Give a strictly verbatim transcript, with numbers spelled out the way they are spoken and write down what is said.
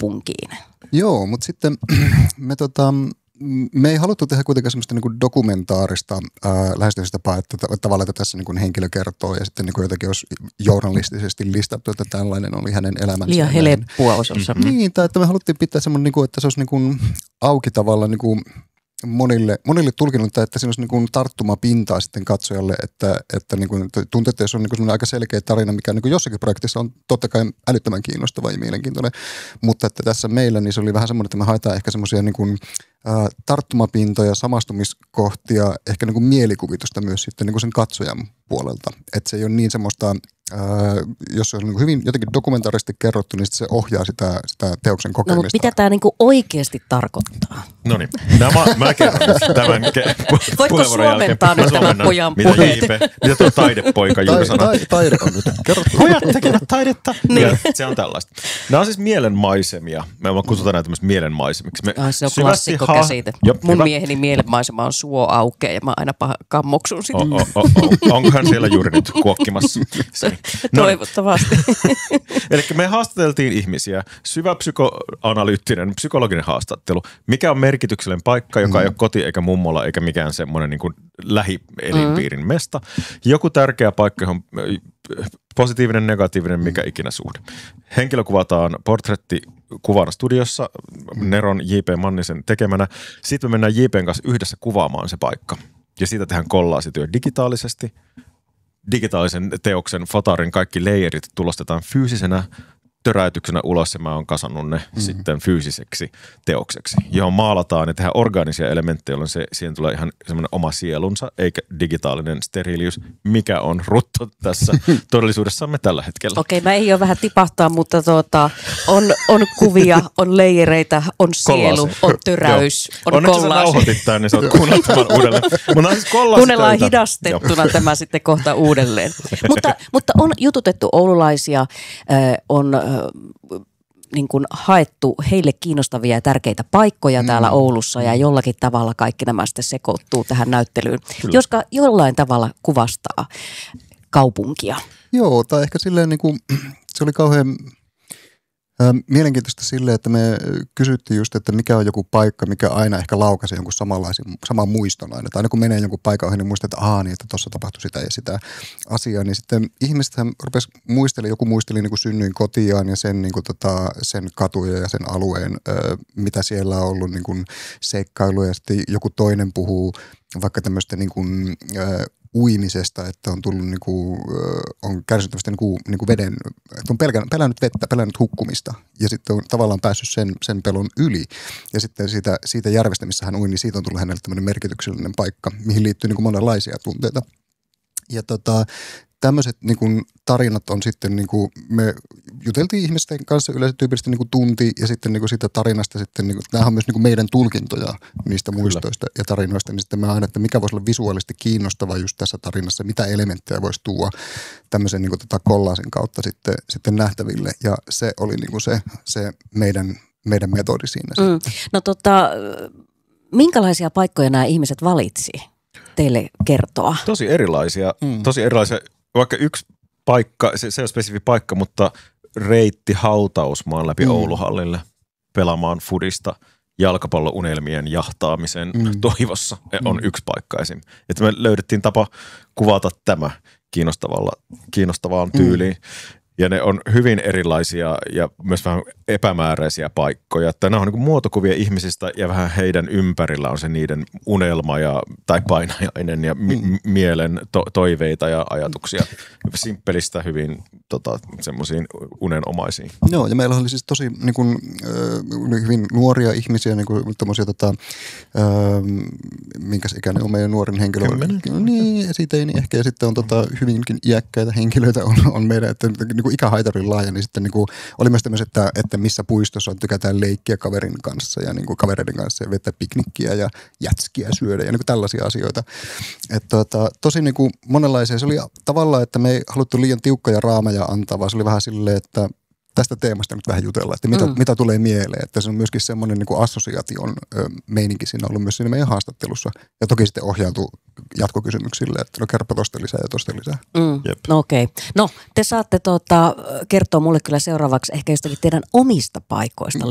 kaupunkiin. Joo, mutta sitten me, tota, me ei haluttu tehdä kuitenkaan semmoista niin kuin dokumentaarista ää, lähestymistapaa, että tavallaan että tässä niin kuin henkilö kertoo ja sitten niin kuin jotenkin olisi journalistisesti listattu, että tällainen oli hänen elämänsä. Liian helppoa osassa. Mm-hmm. Niin, tai että me haluttiin pitää semmoinen, niin kuin, että se olisi niin kuin auki tavallaan niin kuin monille, monille tulkinnut, että siinä olisi niin kuin tarttumapintaa sitten katsojalle, että, että niin kuin, tuntuu, että jos on niin kuin aika selkeä tarina, mikä niin kuin jossakin projektissa on totta kai älyttömän kiinnostava ja mielenkiintoinen, mutta että tässä meillä niin se oli vähän semmoinen, että me haetaan ehkä semmoisia niin kuin ä, tarttumapintoja, samastumiskohtia, ehkä niin kuin mielikuvitusta myös sitten niin kuin sen katsojan puolelta, että se ei ole niin semmoista, ää, jos se on niin hyvin jotenkin dokumentaarisesti kerrottu, niin se ohjaa sitä, sitä teoksen kokemista. No, mutta mitä tämä niinku oikeasti tarkoittaa? No niin, mä, mä kerron nyt tämän ke- Voitko suomentaa nyt tämän pojan mitä puheet? J P, mitä tuo taidepoika juuri sanoi? Tai, taide on nyt kerrottu. Pojat tekevät taidetta. Niin. Ja se on tällaista. Nämä on siis mielenmaisemia. Me kutsutaan näitä myös mielenmaisemiksi. Me Ai, se on syvästi klassikko ha- käsite. Jo, Mun hyvä. mieheni mielenmaisema on suo aukeaa ja mä aina paha kammoksun sitä. O, o, o, o. Onko hän siellä juuri nyt kuokkimassa? No, Toivottavasti. eli me haastateltiin ihmisiä. Syvä psykoanalyyttinen, psykologinen haastattelu. Mikä on merkityksellinen paikka, joka mm. ei ole koti eikä mummola eikä mikään semmoinen niin kuin lähielinpiirin mm. mesta. Joku tärkeä paikka, johon positiivinen, negatiivinen, mikä ikinä suhde. Henkilö kuvataan portrettikuvana studiossa, Neron J P Mannisen tekemänä. Sitten me mennään J P:n kanssa yhdessä kuvaamaan se paikka. Ja siitä tehdään kollaasityö digitaalisesti. Digitaalisen teoksen fotarin kaikki layerit tulostetaan fyysisenä töräytyksenä ulos ja mä oon kasannut ne mm-hmm. sitten fyysiseksi teokseksi, johon maalataan ja tehdään orgaanisia elementtejä, jolloin se, siihen tulee ihan semmoinen oma sielunsa, eikä digitaalinen steriiliys, mikä on rutto tässä todellisuudessamme tällä hetkellä. Okei, mä ei ole vähän tipahtaa, mutta tuota, on, on kuvia, on leijereitä, on sielu, Kollaasi. on töräys, Joo. on Onneksi sä kollaasi. nauhoitit tämän, niin sä oot kuunnellut tämän uudelleen. Mutta siis Kuunnellaan hidastettuna tämä sitten kohta uudelleen. mutta, mutta on jututettu oululaisia, äh, on äh, niin kuin haettu heille kiinnostavia ja tärkeitä paikkoja mm. täällä Oulussa ja jollakin tavalla kaikki nämä sitten sekoittuu tähän näyttelyyn, Kyllä. joska jollain tavalla kuvastaa kaupunkia. Joo, tai ehkä silleen niin kuin, se oli kauhean ä, mielenkiintoista silleen, että me kysyttiin just, että mikä on joku paikka, mikä aina ehkä laukaisi jonkun samanlaisen, saman muiston aina. Tai aina kun menee jonkun paikan ohi, niin muistaa, että aah niin, että tuossa tapahtui sitä ja sitä asiaa. Niin sitten ihmisethän rupesi muistelemaan, joku muisteli niin kuin synnyin kotiaan ja sen, niin kuin tota, sen katuja ja sen alueen, ä, mitä siellä on ollut niin kuin seikkailuja. Ja sitten joku toinen puhuu vaikka tämmöistä niin kuin, ä, uimisesta, että on tullut niinku, on kärsinyt tämmöistä niinku, niinku veden, että on pelkän, pelännyt vettä, pelännyt hukkumista ja sitten on tavallaan päässyt sen, sen pelon yli. Ja sitten siitä, siitä järvestä, missä hän ui, niin siitä on tullut hänelle tämmöinen merkityksellinen paikka, mihin liittyy niinku monenlaisia tunteita. Ja tota, tämmöiset niinku tarinat on sitten, niinku, me juteltiin ihmisten kanssa yleensä tyypillisesti niinku tunti ja sitten niinku siitä tarinasta sitten, niinku, nämä on myös niinku meidän tulkintoja niistä muistoista Kyllä. ja tarinoista, niin sitten mä aina, että mikä voisi olla visuaalisesti kiinnostava just tässä tarinassa, mitä elementtejä voisi tuoda tämmöisen niinku tota kollaasin kautta sitten, sitten nähtäville ja se oli niinku se, se meidän, meidän metodi siinä. Mm. No tota, minkälaisia paikkoja nämä ihmiset valitsi teille kertoa? Tosi erilaisia, mm. tosi erilaisia. Vaikka yksi paikka, se, se on spesifi paikka, mutta reitti hautausmaan läpi mm. Ouluhallille pelaamaan fudista jalkapallounelmien jahtaamisen mm. toivossa on mm. yksi paikka esim. Että me löydettiin tapa kuvata tämä kiinnostavalla, kiinnostavaan tyyliin. Mm. Ja ne on hyvin erilaisia ja myös vähän epämääräisiä paikkoja. Että nämä on niin kuin muotokuvia ihmisistä ja vähän heidän ympärillä on se niiden unelma ja, tai painajainen ja mi- mm. mielen to- toiveita ja ajatuksia. Simppelistä hyvin tota, semmoisiin unenomaisiin. Joo, ja meillä oli siis tosi niin kuin, äh, hyvin nuoria ihmisiä, niin kuin tommosia, tota, äh, minkäs ikäinen on meidän nuorin henkilö? Kymmenen. Niin, siitä ei niin ehkä. Ja sitten on tota, hyvinkin iäkkäitä henkilöitä on, on meidän, että niin kuin ikähaitarin laaja, niin sitten niin kuin, oli myös tämmöiset, että, että missä puistossa on tykätään leikkiä kaverin kanssa ja niin kuin kavereiden kanssa ja vetää piknikkiä ja jätskiä syödä ja niin kuin tällaisia asioita. Et, tota, tosi niin kuin monenlaisia. Se oli tavallaan, että me ei haluttu liian tiukkoja raameja antaa, vaan se oli vähän silleen, että tästä teemasta nyt vähän jutella, että mitä, mm. mitä tulee mieleen. Että se on myöskin semmoinen niin kuin assosiaation ö, meininki siinä ollut myös siinä meidän haastattelussa. Ja toki sitten ohjailtu jatkokysymyksille, että no kerropa tosta lisää ja tosta lisää. Mm. No okei. Okay. No te saatte tuota, kertoa mulle kyllä seuraavaksi ehkä jostakin teidän omista paikoista